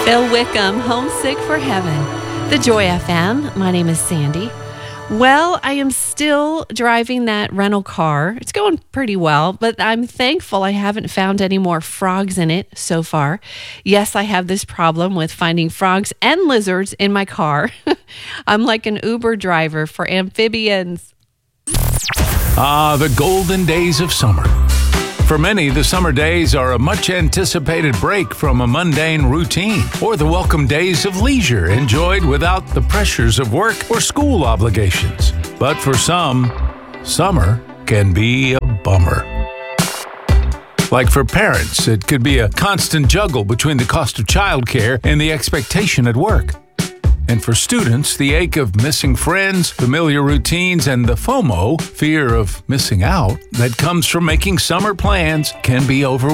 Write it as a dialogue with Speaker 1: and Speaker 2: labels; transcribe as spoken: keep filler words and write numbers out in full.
Speaker 1: Phil Wickham, Homesick for Heaven. The Joy F M. My name is Sandy. Well, I am still driving that rental car. It's going pretty well, but I'm thankful I haven't found any more frogs in it so far. Yes, I have this problem with finding frogs and lizards in my car. I'm like an Uber driver for amphibians.
Speaker 2: Ah, the golden days of summer. For many, the summer days are a much-anticipated break from a mundane routine, or the welcome days of leisure enjoyed without the pressures of work or school obligations. But for some, summer can be a bummer. Like for parents, it could be a constant juggle between the cost of childcare and the expectation at work. And for students, the ache of missing friends, familiar routines, and the FOMO, fear of missing out, that comes from making summer plans can be overwhelming.